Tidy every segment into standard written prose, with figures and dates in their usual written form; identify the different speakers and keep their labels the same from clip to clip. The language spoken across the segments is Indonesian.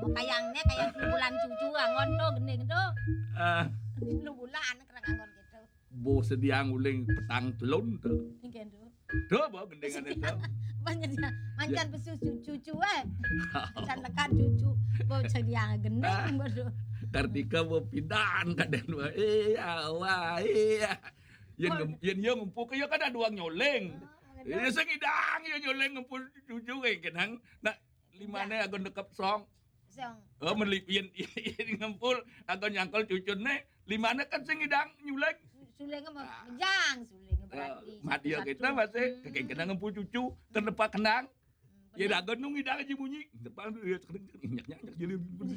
Speaker 1: kayangnya kayak bulan cucu angon tuh gening tuh. Lu bulan kerang angon gitu.
Speaker 2: Bo sedia nguling petang telun tuh.
Speaker 1: Ingin tuh.
Speaker 2: Tuh bo gendingan itu.
Speaker 1: Banyak dia mancan besusu cucu Mancan lekan cucu. Bo sedia gening bodoh.
Speaker 2: Kartika bo pidan kadang dua. Iya wah iya. Yen ngumpul kaya kada duang nyoleng. Ya sengidang ya nyoleng ngumpul cucu kayak kenang. Nak limane agon dekap song. Oh melip yen ngumpul agon nyangkol cucune limane kan sengidang nyoleng.
Speaker 1: Sulengnya menjang, sulengnya berarti.
Speaker 2: Madia kita masih kena ngumpul cucu terdepak kenang. Ya dagon nung idang aja bunyi. Depan dia nyak jadi.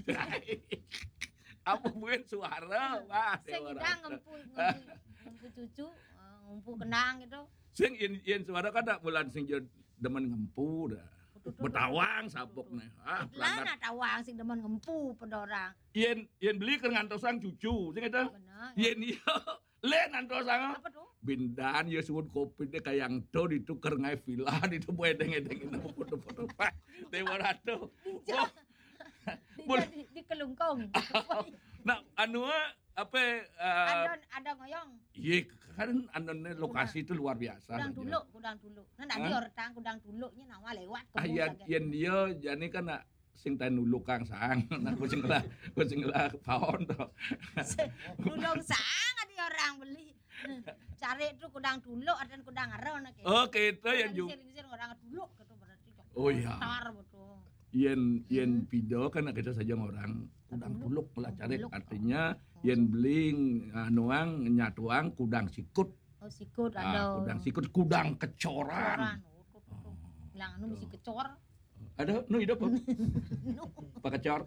Speaker 2: Apa bukan suara? Wah,
Speaker 1: sengidang ngumpul cucu, ngumpul kenang gitu.
Speaker 2: Sing yen suara kada bulan sing demen ngempu dah. Betawang sabokna.
Speaker 1: Lana tawang sing demen ngempu pedorang.
Speaker 2: Yen beli keur ngantosang cucu, sing eta. Yen ieu len antosang.
Speaker 1: Apa tuh?
Speaker 2: Bindan ya suwun kopi teh kayang to ditukar ngai villa ditu edeng-edeng itu foto-foto Pak. Dewa Ratu.
Speaker 1: Di kelungkong.
Speaker 2: Nah, anu apa
Speaker 1: ada ngoyong.
Speaker 2: Iya, kan anone lokasi itu luar biasa.
Speaker 1: Kudang dulu. Nah, tadi orang kudang dulunya nawa lewat
Speaker 2: Ayat yen dia jani kan sing tan nuluk kang sang. Nah, kucing lah paon to.
Speaker 1: Nulung sang ada orang beli. Cari itu kudang dulu ada kudang aron gitu.
Speaker 2: Oh, gitu yang juga.
Speaker 1: Orang dulu gitu berarti.
Speaker 2: Oh iya.
Speaker 1: Tar betul.
Speaker 2: Yen pido kan kita saja orang kudang duluk lah cari artinya yen beling nuang nyatuang kudang sikut.
Speaker 1: Oh sikut ada.
Speaker 2: Kudang sikut kudang kecoran.
Speaker 1: Bilang anu mesti kecor.
Speaker 2: Ada nu hidup apa? Pak kecor.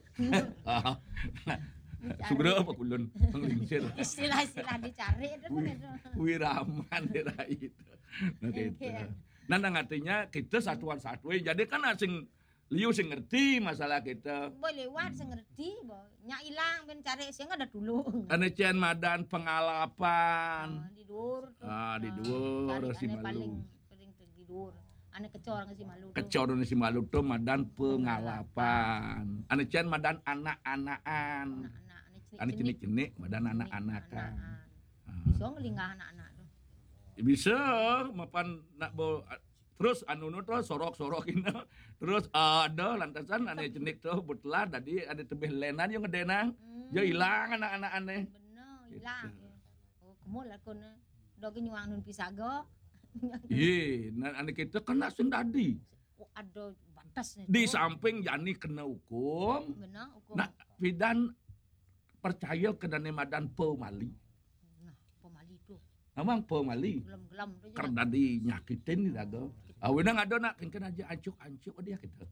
Speaker 2: Sugro apa kulun penglingsir.
Speaker 1: Istilah-istilah dicari itu kan itu.
Speaker 2: Wiraman daerah itu. Nah gitu. Nah artinya kita satuan-satuan jadi kan asing liu sing ngerti masalah kita.
Speaker 1: Boleh lewat sing ngerti, nya ilang ben cari sing ada dulu.
Speaker 2: Ane cian madan pengalapan.
Speaker 1: Di dur.
Speaker 2: Di dur si malu.
Speaker 1: Paling di dur. Ane kecor si malu.
Speaker 2: Kecor si malu tuh madan pengalapan. Ane cian madan anak-anakan. Ane cenik-cenik madan anak-anakan.
Speaker 1: Bisa ngelingah anak-anak tuh.
Speaker 2: Bisa mapan nak bo terus anu tuh sorok-sorokin terus ada lantasan ane cenik tuh betlah tadi ada tebih lenan yang ngedenang ya hilang anak-anak aneh
Speaker 1: bener hilang oh kemul akun dogi nyuang nun pisago
Speaker 2: iya nah ane kita kena sing tadi
Speaker 1: ada batasnya
Speaker 2: di samping yani kena hukum
Speaker 1: bener hukum
Speaker 2: nah pidan percaya kena madan pemali
Speaker 1: nah pemali tuh
Speaker 2: Amang pemali
Speaker 1: gelam-gelam tuh
Speaker 2: karena dinyakitin nih dago awena ngado nak kan aja ancuk-ancuk dia kita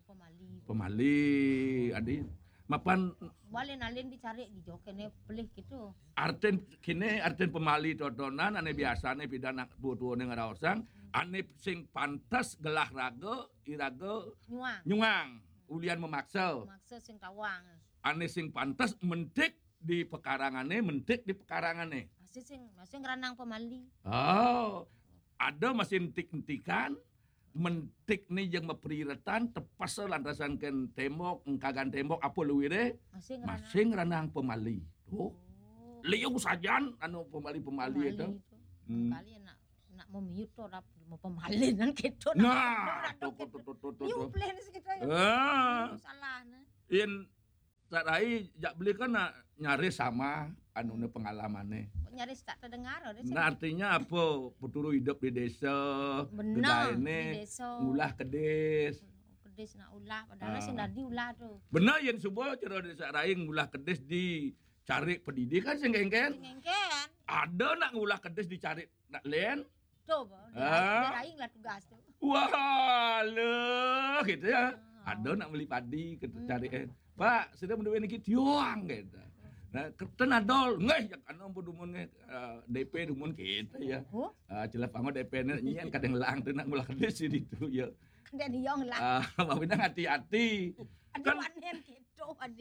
Speaker 2: pemali adi mapan
Speaker 1: boleh nalin dicari di jokene pelih gitu
Speaker 2: arten pemali totonan ane biasane pidana tuane ngaraosang ane sing pantas gelah raga iraga nyuang ulian memaksa
Speaker 1: sing tawang
Speaker 2: ane sing pantas mentik di pekarangane
Speaker 1: masih ngeranang pemali
Speaker 2: oh ada masih entik-entikan mentik nih yang mepriratan tepas lantasan ken tembok engkagan tembok apa luwire masing ranang pemali oh liu sajan anu pemali itu
Speaker 1: kali nak mau miut to mau pemali nan gitu
Speaker 2: nah tuh
Speaker 1: you plan segitu salah nah
Speaker 2: in sarai jak beli kan nyari sama anu pengalamannya
Speaker 1: nyaris tak terdengar
Speaker 2: nah artinya apa peturu hidup di desa
Speaker 1: benar
Speaker 2: di desa ngulah kedes
Speaker 1: nak ulah padahal sing dadi ulah tuh
Speaker 2: benar yen subuh cara desa raing ngulah kedes di cari pendidikan sing ngengken ada nak ngulah kedes dicari nak len
Speaker 1: tuh raing lah tugas tuh
Speaker 2: wah leh gitu ya ada nak beli padi kita cari Pak sudah menduwe niki tiuang gitu nah tenadol ngeh jak anu dumun DP dumun kita ya celap ango DP nyian kadang lang teu nak ngulah kedes itu ya
Speaker 1: kadang diong lah
Speaker 2: bawina hati-hati
Speaker 1: kan wanen gitu adi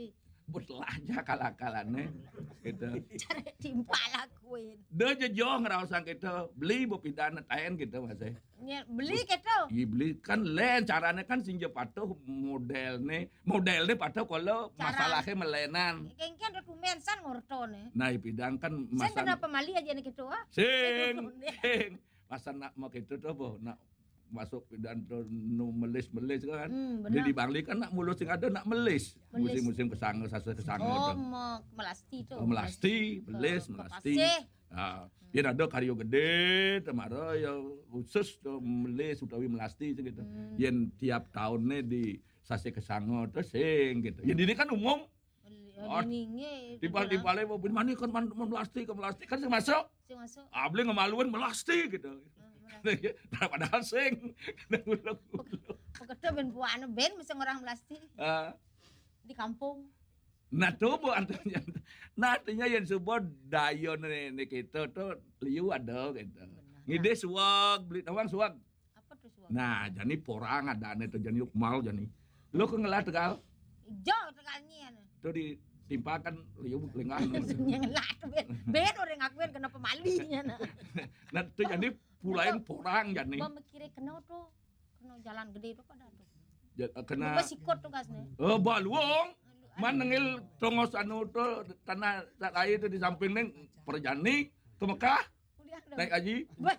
Speaker 2: Betlahnya kalakalannya gitu.
Speaker 1: Cari timpa lakuin.
Speaker 2: Dia jauh ngerasa gitu, beli bopidana taen gitu Mas.
Speaker 1: Beli gitu.
Speaker 2: Iya beli kan lain caranya kan sinja patuh modelnya patuh kalau masalahnya melenan.
Speaker 1: Kengken dokumen san ngortone.
Speaker 2: Nah ipidang kan
Speaker 1: Sen kenapa mali aja nih gitu ah?
Speaker 2: sing masa nak mau gitu tuh boh nak masuk dan nu melis kan. Jadi di Bangli kan nak mulus sing ada nak melis. Musim-musim kesanga sasa kesanga
Speaker 1: oh, melasti tuh.
Speaker 2: Melasti, melis, melasti. Ah, yen ada karyo gede, temara ya khusus tuh melis utawi melasti gitu. Yen tiap tahunnya di sase kesanga tuh sing gitu. Yen ini kan umum. Di balik mau mana kan melasti kan sing masuk. Abli ngemaluin melasti gitu. Padahal sing
Speaker 1: Pokoknya ben buana ben mesti orang melasti di kampung.
Speaker 2: Nah tuh bu artinya, yang sebuah dayon ini kita tuh liu ada gitu. Ngide suag beli tawang suag.
Speaker 1: Apa tuh suag?
Speaker 2: Nah jadi porang ada nih tuh jadi mal jadi. Lo ke ngelah tegal?
Speaker 1: Ijo tegalnya.
Speaker 2: Tuh ditimpakan liu lengan.
Speaker 1: Ngelah tuh ben orang ngakuin kenapa malinya.
Speaker 2: Nah tuh jadi pulain porang jadi.
Speaker 1: Gua mikirnya kena jalan gede tuh pada tuh.
Speaker 2: Kena.
Speaker 1: Gua sikot tuh gasnya.
Speaker 2: Oh baluong. Manengil tongos anu tuh tanah air itu di samping neng perjani ke Mekah naik haji.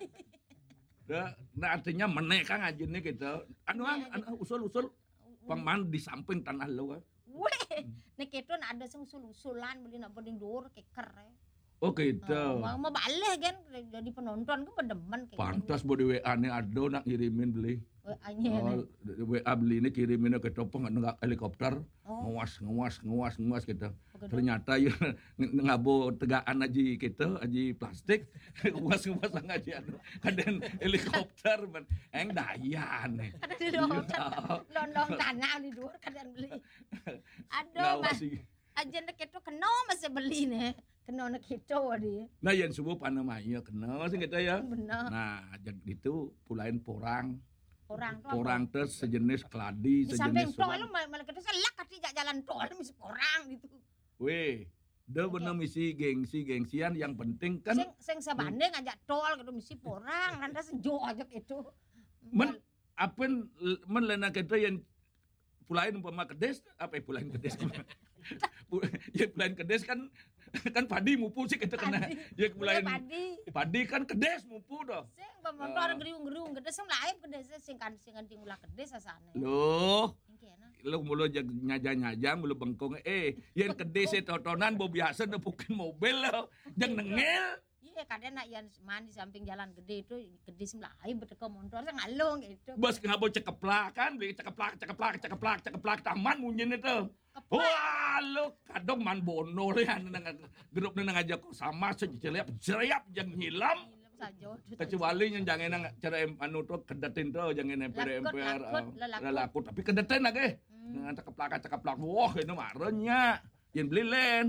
Speaker 2: Nah artinya menekang haji nih gitu. Anu usul pangman di samping tanah lo.
Speaker 1: Weh, nek itu ada sing usul-usulan beli nak boding dur keker.
Speaker 2: Oh gitu.
Speaker 1: Mau balik kan jadi penonton gue demen kayak
Speaker 2: pantas bodi WA nih ada nak ngirimin beli.
Speaker 1: WA-nya.
Speaker 2: WA beli ini kirimin ke topong nggak helikopter. Ngewas gitu. Ternyata ya ngabo tegaan aji gitu, aji plastik. Ngewas aja kadang helikopter men dayan nih.
Speaker 1: Ada di londong tanah di luar kadang beli. Aduh mas. Aja nek itu kena masih beli nih. Kena nek itu wadi.
Speaker 2: Nah yang subuh panamanya kena sih kita ya.
Speaker 1: Benar.
Speaker 2: Nah jadi itu pulain porang.
Speaker 1: Porang
Speaker 2: tuh sejenis keladi,
Speaker 1: di
Speaker 2: sejenis
Speaker 1: samping tol lu malah kita selak kati jalan tol misi porang gitu.
Speaker 2: Weh, dia bener misi gengsian yang penting kan.
Speaker 1: Sing sebanding ngajak tol gitu misi porang, nanda sejo aja gitu.
Speaker 2: Apen lena kita yang pulain umpama kedes, apa ya pulain kedes? Ya pulain kedes kan padi mupu sih kita kena. Ya pulain padi kan kedes mupu doh.
Speaker 1: Sing motor geriung-geriung kedes sing lain kedes sing kanting ulah kedes asane.
Speaker 2: Loh. Lu mulu nyaja mulu bengkong yen kedes totonan bo biasa nepukin mobil lo. Jang nengel.
Speaker 1: Iya kadang nak yang man di samping jalan gede itu kedes lain beteka motor sing ngalung gitu.
Speaker 2: Bos ngabo cekeplak kan, beli cekeplak taman munyin itu. Wah, lu kadang man bono ya grup nang aja kok sama sejeliap jang hilam. Kecuali yang jangan nang cara anu tuh kedetin tuh jangan emper lakut tapi kedetin lagi. Nang cekeplak wah ini marenya. Yang beli len.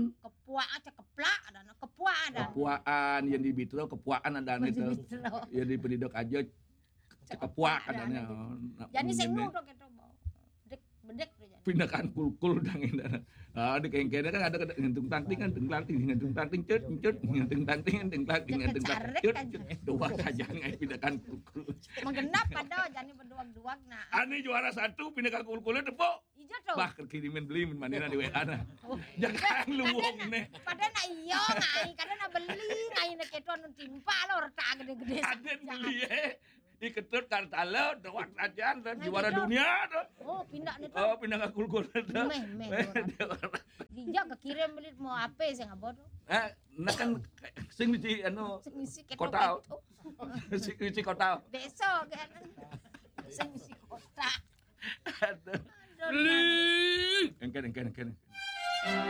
Speaker 2: Kepuaan yang di Bitro kepuaan ada itu. Ya di pendiduk aja kepuak adanya.
Speaker 1: Jadi sing nuduk itu bedek
Speaker 2: pindahkan kulkul dangin di kengkene kan ada ngentung tanting cut dua saja ngai pindahkan kulkul
Speaker 1: menggenap pada jani berduag-duag nah
Speaker 2: ani juara satu pindahkan kulkulnya depo
Speaker 1: iya tuh
Speaker 2: bah kirimin beli min manena di WA na jangan luwung ne
Speaker 1: pada na iyo ngai kada na beli ngai nek itu anu timpa lor tak gede-gede
Speaker 2: aden beli iketut kartala doang ajan dan juara dunia tuh.
Speaker 1: Oh, pindah nih tuh.
Speaker 2: Oh, pindah ke kulkul tuh.
Speaker 1: Dia kekirim beli mau apa sih ngabot.
Speaker 2: Nah kan sing di anu kota. Sing di kota.
Speaker 1: Besok kan. Sing di kota.
Speaker 2: Aduh. Engken.